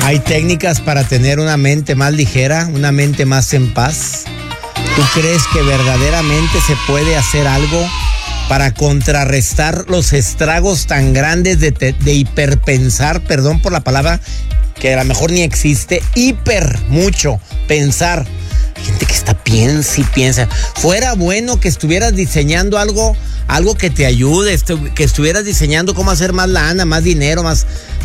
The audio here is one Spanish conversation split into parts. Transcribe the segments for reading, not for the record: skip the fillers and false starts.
Hay técnicas para tener una mente más ligera, una mente más en paz. ¿Tú crees que verdaderamente se puede hacer algo para contrarrestar los estragos tan grandes de hiperpensar? Perdón por la palabra, que a lo mejor ni existe. Mucho pensar. Gente que piensa y piensa. Fuera bueno que estuvieras diseñando algo que te ayude, que estuvieras diseñando cómo hacer más lana, más dinero, más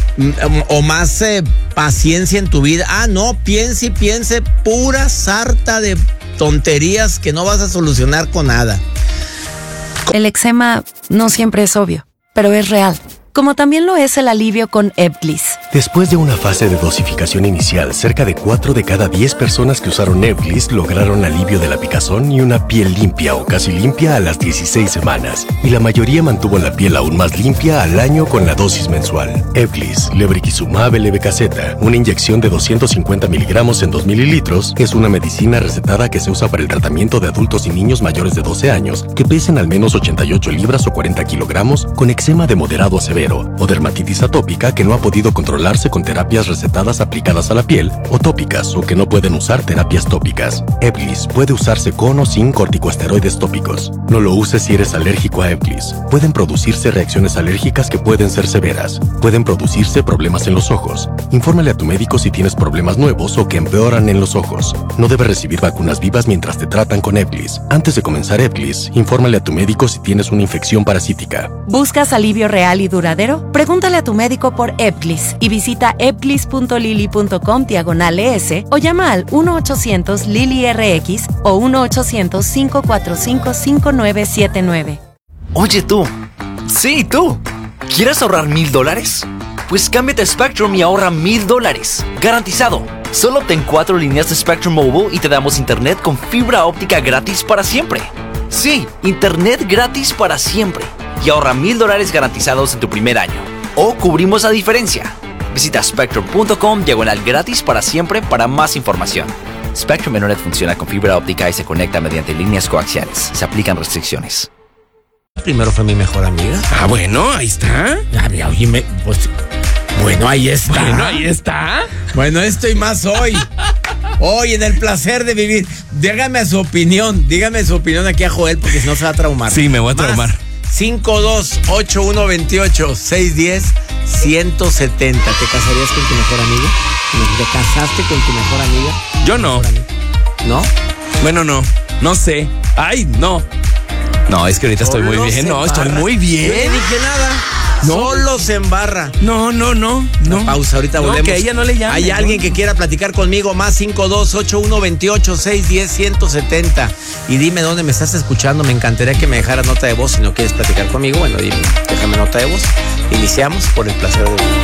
paciencia en tu vida. No, piense y piense pura sarta de tonterías que no vas a solucionar con nada. El eczema no siempre es obvio, pero es real. Como también lo es el alivio con Ebglyss. Después de una fase de dosificación inicial, cerca de 4 de cada 10 personas que usaron Ebglyss lograron alivio de la picazón y una piel limpia o casi limpia a las 16 semanas. Y la mayoría mantuvo la piel aún más limpia al año con la dosis mensual. Ebglyss, lebrikizumab LB-Caseta, una inyección de 250 miligramos en 2 mililitros, es una medicina recetada que se usa para el tratamiento de adultos y niños mayores de 12 años que pesen al menos 88 libras o 40 kilogramos con eczema de moderado a severo o dermatitis atópica que no ha podido controlarse con terapias recetadas aplicadas a la piel o tópicas o que no pueden usar terapias tópicas. Ebglyss puede usarse con o sin corticosteroides tópicos. No lo uses si eres alérgico a Ebglyss. Pueden producirse reacciones alérgicas que pueden ser severas. Pueden producirse problemas en los ojos. Infórmale a tu médico si tienes problemas nuevos o que empeoran en los ojos. No debes recibir vacunas vivas mientras te tratan con Ebglyss. Antes de comenzar Ebglyss, infórmale a tu médico si tienes una infección parasítica. ¿Buscas alivio real y duradero? Pregúntale a tu médico por Ebglyss y visita ebglyss.lily.com/ES o llama al 1-800-LILY-RX o 1-800-545-5979. Oye tú, sí tú, ¿quieres ahorrar $1,000? Pues cámbiate a Spectrum y ahorra $1,000, garantizado. Solo obtén 4 líneas de Spectrum Mobile y te damos internet con fibra óptica gratis para siempre. Sí, internet gratis para siempre. Y ahorra $1,000 garantizados en tu primer año. O cubrimos la diferencia. Visita spectrum.com/gratis para siempre para más información. Spectrum Internet funciona con fibra óptica y se conecta mediante líneas coaxiales. Se aplican restricciones. Primero fue mi mejor amiga. Bueno, ahí está. Oye, bueno, ahí está. Bueno, ahí está. Bueno, esto y más hoy. Hoy en el placer de vivir. Dígame su opinión aquí a Joel, porque si no se va a traumar. Sí, me voy a traumar. 5281286110-170. ¿Te casarías con tu mejor amiga? ¿Te casaste con tu mejor amiga? Yo no. ¿No? Bueno, no. No sé. Ay, no. No, es que ahorita estoy muy bien. No, estoy muy bien. Yo no dije nada. No. Solo se embarra. No. Pausa, ahorita volvemos. Que ella no le llame. Hay alguien que quiera platicar conmigo, más 5281286110-170. Y dime dónde me estás escuchando. Me encantaría que me dejaras nota de voz. Si no quieres platicar conmigo, bueno, dime, déjame nota de voz. Iniciamos por el placer de vivir.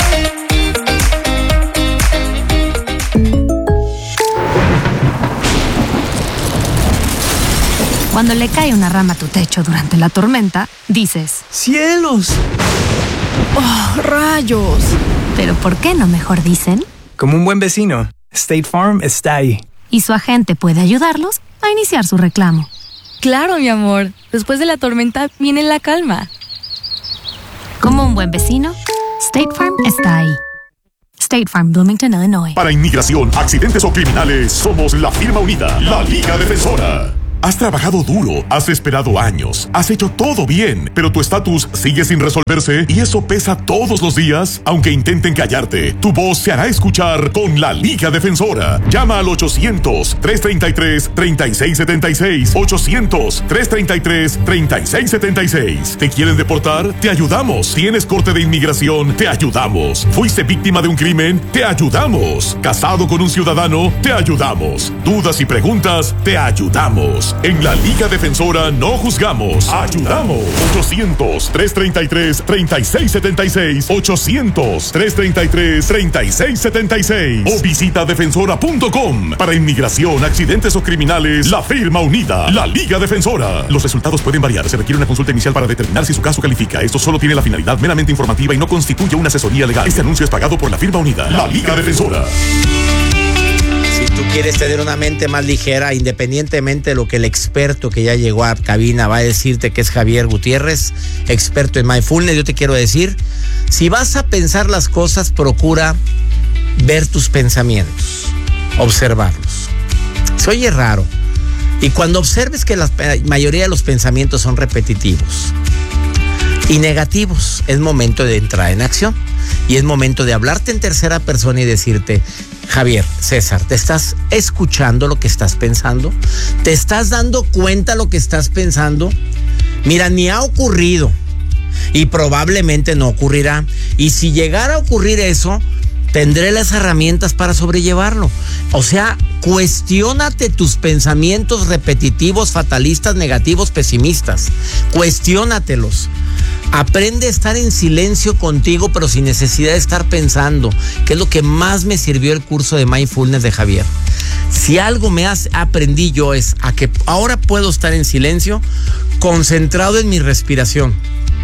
Cuando le cae una rama a tu techo durante la tormenta, dices: ¡cielos! ¡Oh, rayos! Pero ¿por qué no mejor dicen? Como un buen vecino, State Farm está ahí. Y su agente puede ayudarlos a iniciar su reclamo. Claro, mi amor. Después de la tormenta viene la calma. Como un buen vecino, State Farm está ahí. State Farm, Bloomington, Illinois. Para inmigración, accidentes o criminales, somos la firma unida, la Liga Defensora. Has trabajado duro, has esperado años, has hecho todo bien, pero tu estatus sigue sin resolverse y eso pesa todos los días. Aunque intenten callarte, tu voz se hará escuchar con la Liga Defensora. Llama al 800-333-3676. 800-333-3676. ¿Te quieren deportar? Te ayudamos. ¿Tienes corte de inmigración? Te ayudamos. ¿Fuiste víctima de un crimen? Te ayudamos. ¿Casado con un ciudadano? Te ayudamos. ¿Dudas y preguntas? Te ayudamos. En la Liga Defensora no juzgamos, ayudamos. 800-333-3676. 800-333-3676. O visita defensora.com. Para inmigración, accidentes o criminales, la firma unida, la Liga Defensora. Los resultados pueden variar. Se requiere una consulta inicial para determinar si su caso califica. Esto solo tiene la finalidad meramente informativa y no constituye una asesoría legal. Este anuncio es pagado por la firma unida, la Liga Defensora. Si tú quieres tener una mente más ligera, independientemente de lo que el experto que ya llegó a cabina va a decirte, que es Javier Gutiérrez, experto en mindfulness, yo te quiero decir, si vas a pensar las cosas, procura ver tus pensamientos, observarlos. Se oye raro. Y cuando observes que la mayoría de los pensamientos son repetitivos y negativos, es momento de entrar en acción. Y es momento de hablarte en tercera persona y decirte: Javier, César, ¿te estás escuchando lo que estás pensando? ¿Te estás dando cuenta lo que estás pensando? Mira, ni ha ocurrido y probablemente no ocurrirá. Y si llegara a ocurrir eso, tendré las herramientas para sobrellevarlo. O sea, cuestiónate tus pensamientos repetitivos, fatalistas, negativos, pesimistas. Cuestiónatelos. Aprende a estar en silencio contigo, pero sin necesidad de estar pensando, que es lo que más me sirvió el curso de Mindfulness de Javier. Si algo aprendí yo es a que ahora puedo estar en silencio, concentrado en mi respiración.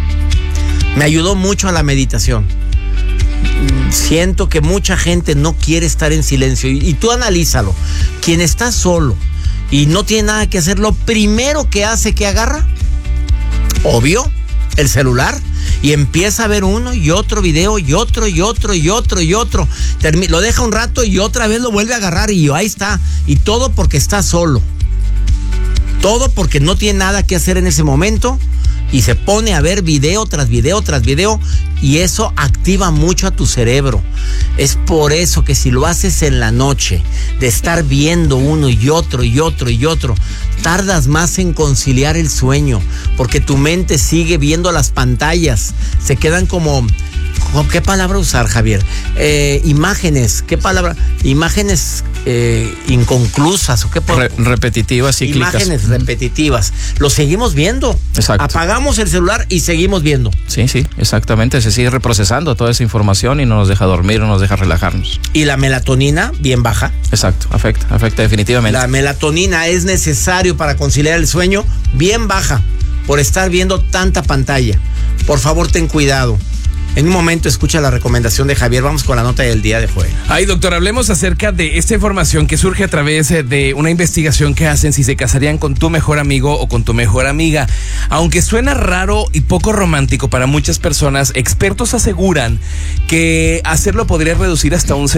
Me ayudó mucho a la meditación. Siento que mucha gente no quiere estar en silencio y tú analízalo. Quien está solo y no tiene nada que hacer, lo primero que hace, que agarra, obvio, el celular, y empieza a ver uno y otro video y otro y otro y otro y otro. Lo deja un rato y otra vez lo vuelve a agarrar y ahí está. Y todo porque está solo. Todo porque no tiene nada que hacer en ese momento y se pone a ver video tras video tras video, y eso activa mucho a tu cerebro. Es por eso que si lo haces en la noche, de estar viendo uno y otro y otro y otro, tardas más en conciliar el sueño, porque tu mente sigue viendo las pantallas. Se quedan como... ¿Qué palabra usar, Javier? Imágenes. ¿Qué palabra? Imágenes inconclusas. ¿O qué repetitivas, cíclicas. Imágenes repetitivas. Lo seguimos viendo. Exacto. Apagamos el celular y seguimos viendo. Sí, exactamente. Se sigue reprocesando toda esa información y no nos deja dormir, no nos deja relajarnos. Y la melatonina, bien baja. Exacto, afecta definitivamente. La melatonina es necesario para conciliar el sueño, bien baja, por estar viendo tanta pantalla. Por favor, ten cuidado. En un momento escucha la recomendación de Javier. Vamos con la nota del día de Joel. Ay, doctor, hablemos acerca de esta información que surge a través de una investigación que hacen si se casarían con tu mejor amigo o con tu mejor amiga. Aunque suena raro y poco romántico para muchas personas, expertos aseguran que hacerlo podría reducir hasta un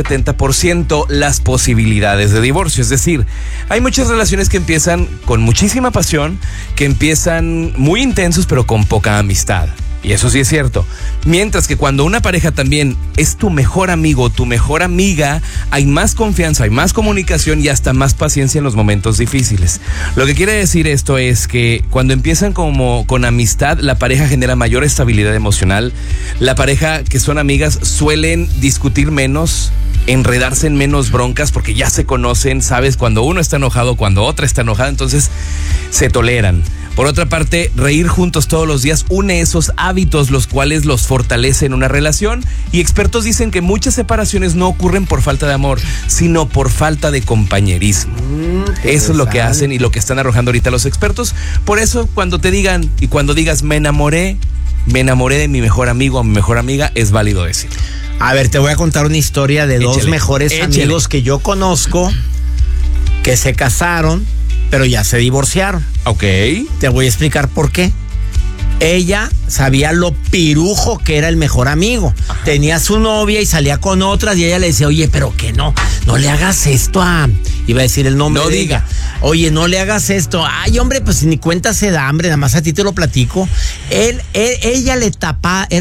70% las posibilidades de divorcio. Es decir, hay muchas relaciones que empiezan con muchísima pasión, que empiezan muy intensos pero con poca amistad. Y eso sí es cierto. Mientras que cuando una pareja también es tu mejor amigo o tu mejor amiga, hay más confianza, hay más comunicación y hasta más paciencia en los momentos difíciles. Lo que quiere decir esto es que cuando empiezan como con amistad, la pareja genera mayor estabilidad emocional. La pareja que son amigas suelen discutir menos, enredarse en menos broncas porque ya se conocen, sabes cuando uno está enojado, cuando otra está enojada, entonces se toleran. Por otra parte, reír juntos todos los días une esos hábitos, los cuales los fortalecen una relación, y expertos dicen que muchas separaciones no ocurren por falta de amor, sino por falta de compañerismo. Eso es lo que hacen y lo que están arrojando ahorita los expertos. Por eso cuando te digan y cuando digas me enamoré de mi mejor amigo o mi mejor amiga, es válido decir. A ver, te voy a contar una historia de dos mejores amigos que yo conozco que se casaron, pero ya se divorciaron. Ok. Te voy a explicar por qué. Ella sabía lo pirujo que era el mejor amigo. Ajá. Tenía su novia y salía con otras y ella le decía, oye, pero que no le hagas esto a... Iba a decir el nombre. No diga. Oye, no le hagas esto. Ay, hombre, pues ni cuenta se da hambre, nada más a ti te lo platico. Ella le tapaba...